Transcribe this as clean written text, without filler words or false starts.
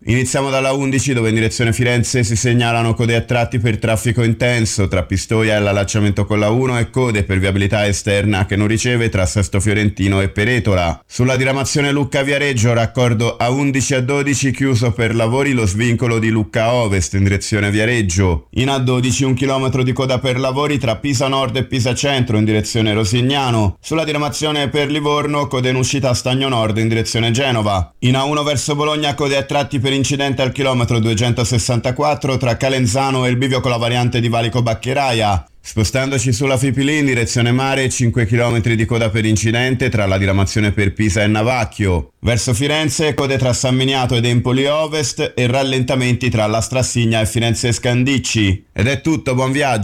Iniziamo dalla 11 dove in direzione Firenze si segnalano code a tratti per traffico intenso tra Pistoia e l'allacciamento con la 1 e code per viabilità esterna che non riceve tra Sesto Fiorentino e Peretola. Sulla diramazione Lucca-Viareggio raccordo A11 a 12 chiuso per lavori lo svincolo di Lucca Ovest in direzione Viareggio. In A12 1 chilometro di coda per lavori tra Pisa Nord e Pisa Centro in direzione Rosignano. Sulla diramazione per Livorno code in uscita Stagno Nord in direzione Genova. In A1 verso Bologna code a tratti per incidente al chilometro 264 tra Calenzano e il bivio con la variante di Valico Baccheraia. Spostandoci sulla Fipili in direzione mare 5 km di coda per incidente tra la diramazione per Pisa e Navacchio. Verso Firenze code tra San Miniato ed Empoli Ovest e rallentamenti tra la Strassigna e Firenze Scandicci. Ed è tutto, buon viaggio!